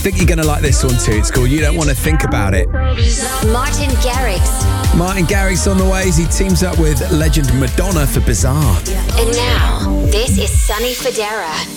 think you're going to like this one too. It's called You Don't Want to Think About It. Martin Garrix. Martin Garrix on the way as he teams up with legend Madonna for Bizarre. And now, this is Sonny Fodera.